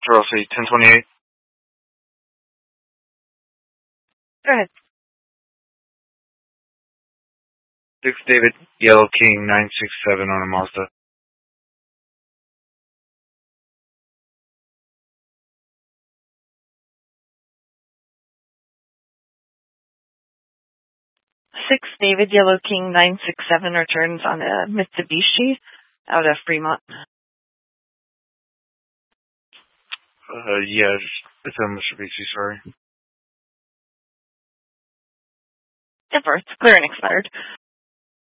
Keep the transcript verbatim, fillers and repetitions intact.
Charles C, ten twenty-eight. Go ahead. six David, Yellow King, nine six seven on a Mazda. six David, Yellow King, nine six seven returns on a Mitsubishi out of Fremont. Uh, yes, it's a Mitsubishi, sorry. Yep, it's clear and expired.